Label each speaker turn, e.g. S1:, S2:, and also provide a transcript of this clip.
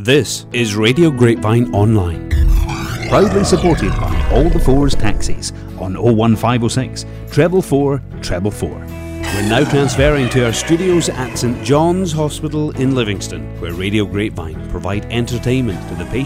S1: This is Radio Grapevine Online, proudly supported by All the Fours Taxis on 01506 444 444. We're now transferring to our studios at St John's Hospital in Livingston, where Radio Grapevine provide entertainment to the patients